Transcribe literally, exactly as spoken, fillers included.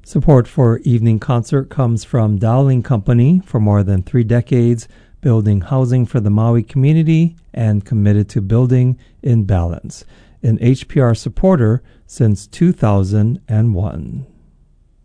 Support for Evening Concert comes from Dowling Company for more than three decades, building housing for the Maui community and committed to building in balance. An H P R supporter since two thousand one.